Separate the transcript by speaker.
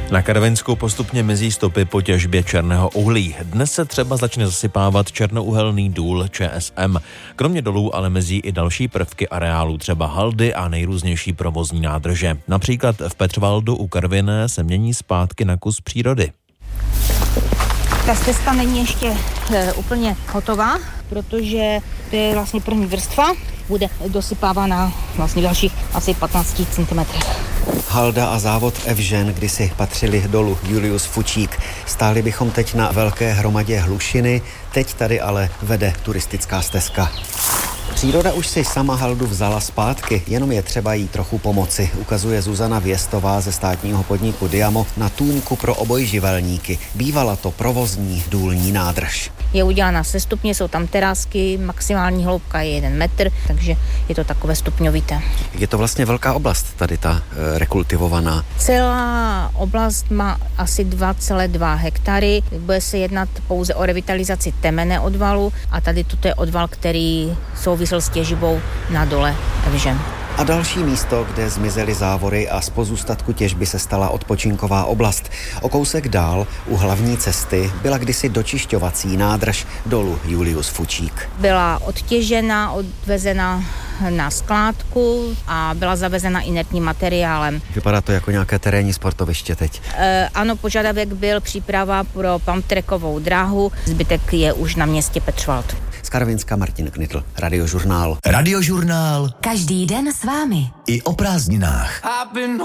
Speaker 1: Na Karvinsku postupně mizí stopy po těžbě černého uhlí. Dnes se třeba začne zasypávat černouhelný důl ČSM. Kromě dolů ale mizí i další prvky areálu, třeba haldy a nejrůznější provozní nádrže. Například v Petřvaldu u Karviné se mění zpátky na kus přírody.
Speaker 2: Ta stezka není ještě úplně hotová, protože to je vlastně první vrstva. Bude dosypávána vlastně dalších asi 15 cm.
Speaker 3: Halda a závod Evžen kdysi patřili dolu Julius Fučík. Stáli bychom teď na velké hromadě hlušiny, teď tady ale vede turistická stezka. Příroda už si sama haldu vzala zpátky, jenom je třeba jí trochu pomoci, ukazuje Zuzana Věstová ze státního podniku Diamo na tůňku pro obojživelníky. Bývala to provozní důlní nádrž.
Speaker 2: Je udělána sestupně, jsou tam terásky, maximální hloubka je 1 metr, takže je to takové stupňovité.
Speaker 3: Je to vlastně velká oblast tady ta rekultivovaná.
Speaker 2: Celá oblast má asi 2,2 hektary. Bude se jednat pouze o revitalizaci temene odvalu a tady toto je odval, který souvisel s těžbou na dole Evžen.
Speaker 3: A další místo, kde zmizely závory a z pozůstatku těžby se stala odpočinková oblast. O kousek dál, u hlavní cesty, byla kdysi dočišťovací nádrž dolu Julius Fučík.
Speaker 2: Byla odtěžena, odvezena na skládku a byla zavezena inertním materiálem.
Speaker 3: Vypadá to jako nějaké terénní sportoviště teď.
Speaker 2: Ano, požadavek byl příprava pro pumptrackovou dráhu, zbytek je už na městě Petřvald.
Speaker 3: Z Karvinska Martin Knitl, Radiožurnál.
Speaker 4: Radiožurnál.
Speaker 5: Každý den s vámi.
Speaker 4: I o prázdninách.